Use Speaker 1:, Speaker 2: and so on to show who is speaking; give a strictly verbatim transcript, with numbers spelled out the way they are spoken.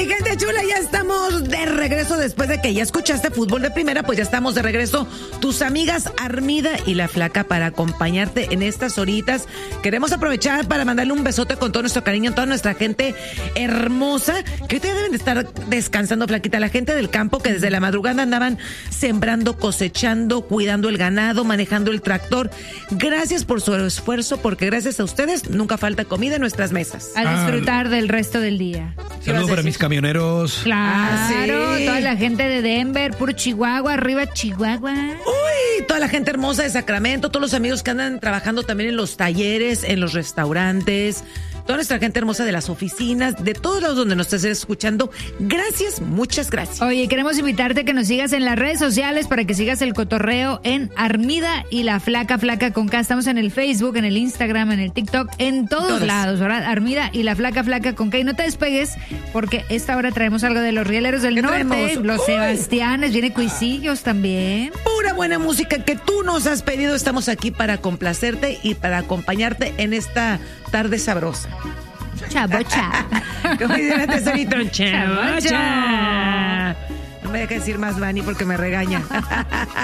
Speaker 1: gente chula, ya estamos de regreso después de que ya escuchaste Fútbol de Primera, pues ya estamos de regreso. Tus amigas Armida y La Flaca para acompañarte en estas horitas. Queremos aprovechar para mandarle un besote con todo nuestro cariño a toda nuestra gente hermosa, que ahorita deben de estar descansando, Flaquita. La gente del campo que desde la madrugada andaban sembrando, cosechando, cuidando el ganado, manejando el tractor. Gracias por su esfuerzo, porque gracias a ustedes nunca falta comida en nuestras mesas.
Speaker 2: A disfrutar ah, del resto del día.
Speaker 3: Saludos para mis camioneros.
Speaker 2: Claro,
Speaker 1: ah, sí.
Speaker 2: Toda la gente de Denver, puro Chihuahua, arriba Chihuahua.
Speaker 1: Uy, toda la gente hermosa de Sacramento, todos los amigos que andan trabajando también en los talleres, en los restaurantes, toda nuestra gente hermosa de las oficinas, de todos lados donde nos estés escuchando. Gracias, muchas gracias.
Speaker 2: Oye, queremos invitarte a que nos sigas en las redes sociales para que sigas el cotorreo en Armida y La Flaca, Flaca con K. Estamos en el Facebook, en el Instagram, en el TikTok, en todos Todas. lados, ¿verdad? Armida y La Flaca, Flaca con K. Y no te despegues, porque esta hora traemos algo de los rieleros del norte, traemos? los Uy. Sebastianes, viene Cuisillos también.
Speaker 1: Pura buena música que tú nos has pedido. Estamos aquí para complacerte y para acompañarte en esta tarde sabrosa.
Speaker 2: Chabocha.
Speaker 1: Como dice el tesorito, chabocha. No me dejes decir más, Vani, porque me regaña.